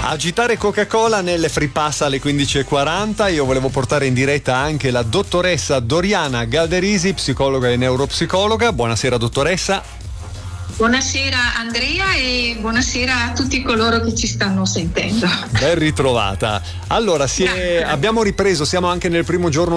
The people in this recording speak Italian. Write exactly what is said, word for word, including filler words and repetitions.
Agitare Coca-Cola nelle Free Pass alle quindici e quaranta. Io volevo portare in diretta anche la dottoressa Doriana Galderisi, psicologa e neuropsicologa. Buonasera dottoressa. Buonasera Andrea e buonasera a tutti coloro che ci stanno sentendo. Ben ritrovata. Allora, si è, abbiamo ripreso, siamo anche nel primo giorno